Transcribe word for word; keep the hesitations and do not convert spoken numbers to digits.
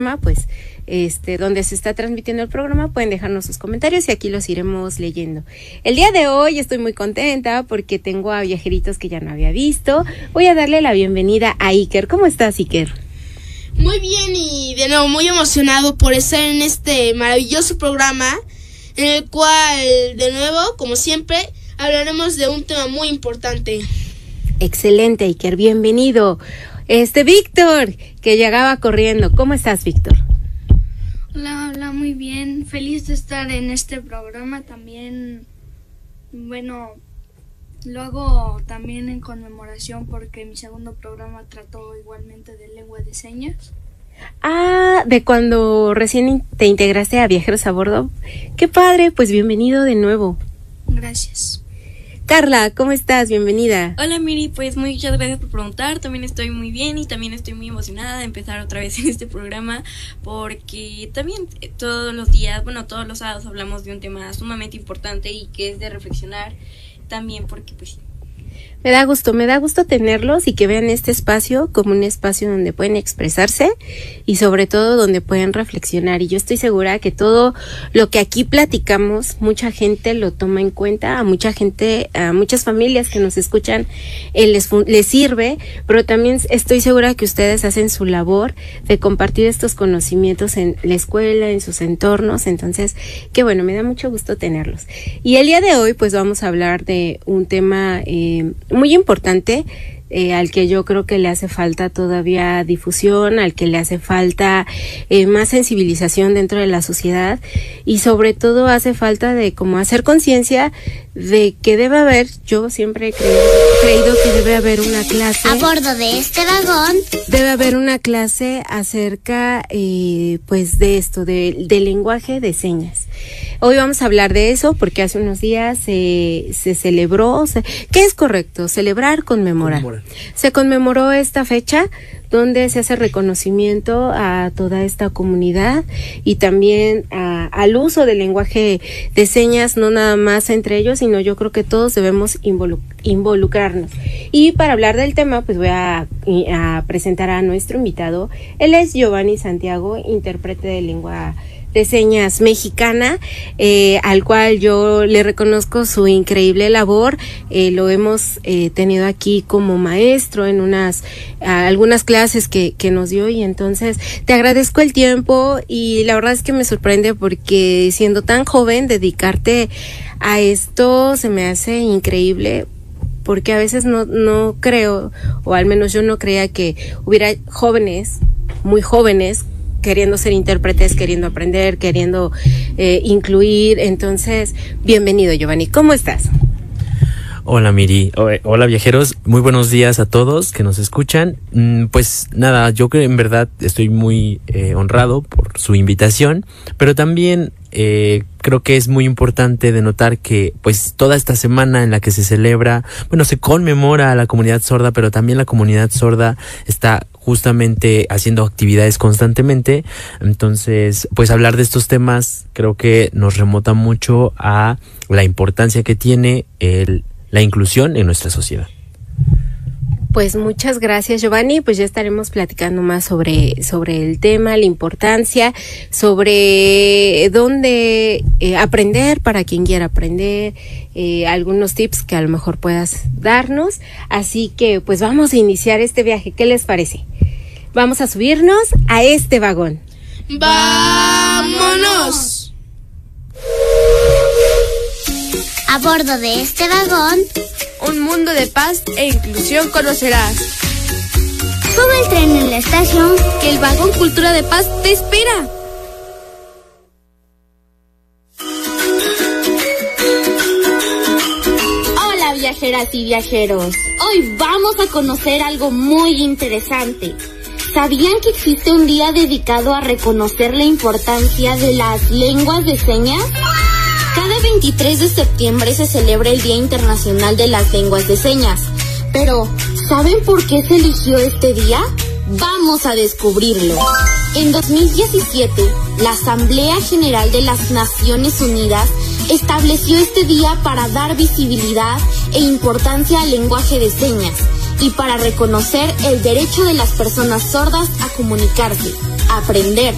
pues este donde se está transmitiendo el programa pueden dejarnos sus comentarios y aquí los iremos leyendo. El día de hoy estoy muy contenta porque tengo a viajeritos que ya no había visto. Voy a darle la bienvenida a Iker. ¿Cómo estás, Iker? Muy bien, y de nuevo muy emocionado por estar en este maravilloso programa en el cual, de nuevo, como siempre, hablaremos de un tema muy importante. Excelente, Iker, bienvenido. Este, Víctor, que llegaba corriendo. ¿Cómo estás, Víctor? Hola, hola, muy bien. Feliz de estar en este programa. También, bueno, lo hago también en conmemoración porque mi segundo programa trató igualmente de lengua de señas. Ah, de cuando recién te integraste a Viajeros a Bordo. Qué padre, pues bienvenido de nuevo. Gracias. Carla, ¿cómo estás? Bienvenida. Hola, Miri, pues muchas gracias por preguntar. También estoy muy bien y también estoy muy emocionada de empezar otra vez en este programa porque también todos los días, bueno, todos los sábados hablamos de un tema sumamente importante y que es de reflexionar también porque pues... Me da gusto, me da gusto tenerlos y que vean este espacio como un espacio donde pueden expresarse y sobre todo donde pueden reflexionar. Y yo estoy segura que todo lo que aquí platicamos, mucha gente lo toma en cuenta, a mucha gente, a muchas familias que nos escuchan eh, les, les sirve, pero también estoy segura que ustedes hacen su labor de compartir estos conocimientos en la escuela, en sus entornos. Entonces, qué bueno, me da mucho gusto tenerlos. Y el día de hoy pues vamos a hablar de un tema eh, muy importante, eh, al que yo creo que le hace falta todavía difusión, al que le hace falta eh, más sensibilización dentro de la sociedad y sobre todo hace falta de como hacer conciencia de que debe haber, yo siempre he creído, creído que debe haber una clase a bordo de este vagón, debe haber una clase acerca eh, pues de esto, de, de lenguaje de señas. Hoy vamos a hablar de eso porque hace unos días se, se celebró, se, ¿qué es correcto? Celebrar, conmemorar. Conmemorar. Se conmemoró esta fecha donde se hace reconocimiento a toda esta comunidad y también a, al uso del lenguaje de señas, no nada más entre ellos, sino yo creo que todos debemos involu- involucrarnos. Y para hablar del tema, pues voy a, a presentar a nuestro invitado. Él es Giovanni Santiago, intérprete de lengua de señas mexicana, eh, al cual yo le reconozco su increíble labor. Eh, lo hemos eh, tenido aquí como maestro en unas a, algunas clases que, que nos dio y entonces te agradezco el tiempo y la verdad es que me sorprende porque siendo tan joven dedicarte a esto se me hace increíble porque a veces no, no creo, o al menos yo no creía que hubiera jóvenes, muy jóvenes, queriendo ser intérpretes, queriendo aprender, queriendo eh, incluir. Entonces, bienvenido, Giovanni. ¿Cómo estás? Hola, Miri. Hola, viajeros. Muy buenos días a todos que nos escuchan. Pues nada, yo que en verdad estoy muy eh, honrado por su invitación, pero también eh, creo que es muy importante de notar que pues toda esta semana en la que se celebra, bueno, se conmemora a la comunidad sorda, pero también la comunidad sorda está justamente haciendo actividades constantemente. Entonces, pues hablar de estos temas creo que nos remota mucho a la importancia que tiene el, la inclusión en nuestra sociedad. Pues muchas gracias, Giovanni. Pues ya estaremos platicando más sobre, sobre el tema, la importancia, sobre dónde eh, aprender para quien quiera aprender, eh, algunos tips que a lo mejor puedas darnos. Así que pues vamos a iniciar este viaje. ¿Qué les parece? Vamos a subirnos a este vagón. ¡Vámonos! A bordo de este vagón, un mundo de paz e inclusión conocerás. Sube el tren en la estación, que el vagón Cultura de Paz te espera. Hola, viajeras y viajeros. Hoy vamos a conocer algo muy interesante. ¿Sabían que existe un día dedicado a reconocer la importancia de las lenguas de señas? Cada veintitrés de septiembre se celebra el Día Internacional de las Lenguas de Señas. Pero, ¿saben por qué se eligió este día? Vamos a descubrirlo. En dos mil diecisiete, la Asamblea General de las Naciones Unidas estableció este día para dar visibilidad e importancia al lenguaje de señas y para reconocer el derecho de las personas sordas a comunicarse, a aprender,